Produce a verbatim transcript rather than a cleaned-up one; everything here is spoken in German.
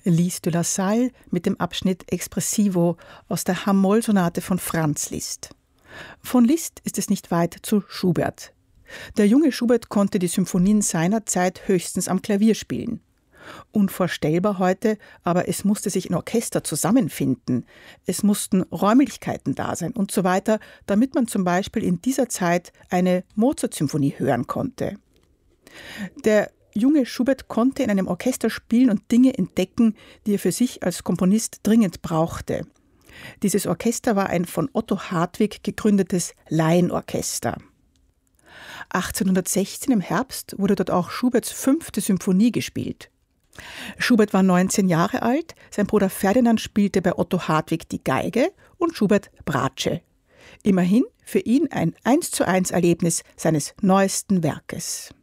Liszt de la Salle mit dem Abschnitt Espressivo aus der H-Moll-Sonate von Franz Liszt. Von Liszt ist es nicht weit zu Schubert. Der junge Schubert konnte die Symphonien seiner Zeit höchstens am Klavier spielen. Unvorstellbar heute, aber es musste sich ein Orchester zusammenfinden. Es mussten Räumlichkeiten da sein und so weiter, damit man zum Beispiel in dieser Zeit eine Mozart-Symphonie hören konnte. Der junge Schubert konnte in einem Orchester spielen und Dinge entdecken, die er für sich als Komponist dringend brauchte. Dieses Orchester war ein von Otto Hartwig gegründetes Laienorchester. achtzehnhundertsechzehn im Herbst wurde dort auch Schuberts fünfte Symphonie gespielt. Schubert war neunzehn Jahre alt, sein Bruder Ferdinand spielte bei Otto Hartwig die Geige und Schubert Bratsche. Immerhin für ihn ein eins zu eins Erlebnis seines neuesten Werkes.